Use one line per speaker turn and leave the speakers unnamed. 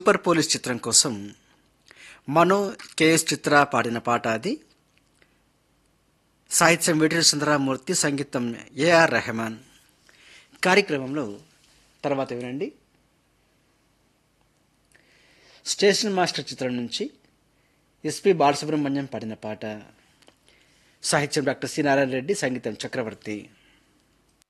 Super police చిత్రం కోసం మనో K S చిత్ర పాడిన పాట అది. సాహిత్యం వేటూరి సుందరమూర్తి, సంగీతం ఏఆర్ రెహమాన్. కార్యక్రమంలో తర్వాత వినండి. స్టేషన్ మాస్టర్ చిత్రం నుంచి ఎస్పి బాలసుబ్రహ్మణ్యం పాడిన పాట. సాహిత్యం డాక్టర్ సి నారాయణ రెడ్డి, సంగీతం చక్రవర్తి.